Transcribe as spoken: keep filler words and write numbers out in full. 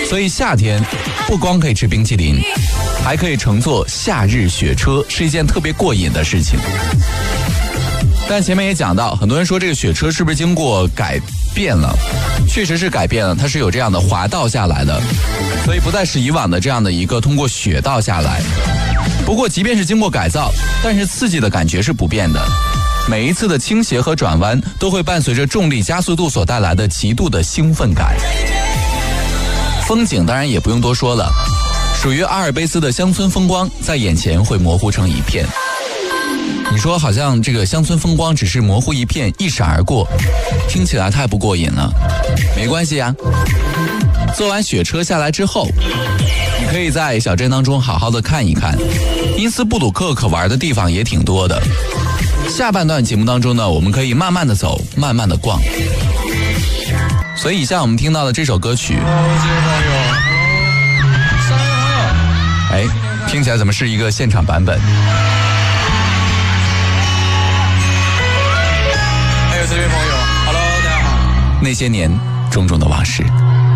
所以夏天不光可以吃冰淇淋，还可以乘坐夏日雪车，是一件特别过瘾的事情。但前面也讲到，很多人说这个雪车是不是经过改变了？确实是改变了，它是有这样的滑道下来的，所以不再是以往的这样的一个通过雪道下来。不过即便是经过改造，但是刺激的感觉是不变的。每一次的倾斜和转弯都会伴随着重力加速度所带来的极度的兴奋感。风景当然也不用多说了，属于阿尔卑斯的乡村风光在眼前会模糊成一片。你说好像这个乡村风光只是模糊一片，一闪而过，听起来太不过瘾了。没关系啊，坐完雪车下来之后，你可以在小镇当中好好的看一看，因斯布鲁克可玩的地方也挺多的。下半段节目当中呢，我们可以慢慢的走，慢慢的逛。所以以下我们听到的这首歌曲，哎，听起来怎么是一个现场版本？ 还有这位朋友 ，Hello， 大家好。 那些年种种的往事。